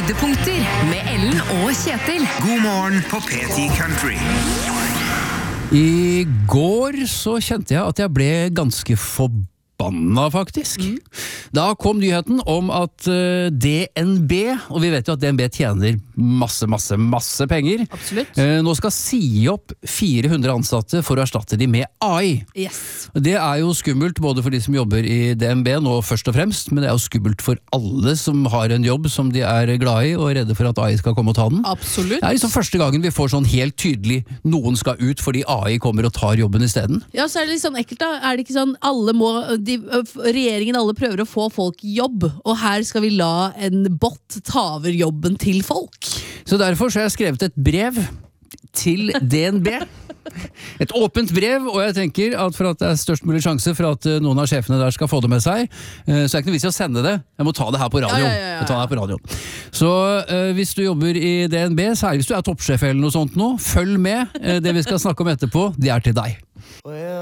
Høydepunkter med Ellen og Kjetil. God morgen på P10 Country. I går så kjente jeg at jeg ble ganske forbanna, faktisk. Da kom nyheten om at DNB, og vi vet jo at DNB tjener masse penger, Absolutt. Nå skal si opp 400 ansatte for å erstatte de med AI. Yes. Det er jo skummelt både for de som jobber i DNB nå først og fremst, men det er jo skummelt for alle som har en jobb som de er glad i og er redde for at AI skal komme og ta den. Absolutt. Det er liksom første gangen vi får sånn helt tydelig noen skal ut fordi AI kommer og tar jobben i stedet. Ja, så er det litt sånn ekkelt da. Er det ikke sånn regjeringen alle prøver å få folk i jobb, og her skal vi la en bot ta over jobben til folk? Så derfor så har jeg skrevet et brev til DNB. Et åpent brev, og jeg tenker at for at det er størst mulig sjanse for at noen av sjefene der skal få det med seg, så er det ikke noe vits i å sende det. Jeg må ta det her på radio. Ja. Jeg må ta det her på radio. Så hvis du jobber i DNB, særlig hvis du er toppsjef eller noe sånt nå, følg med. Det vi skal snakke om etterpå, det er til deg.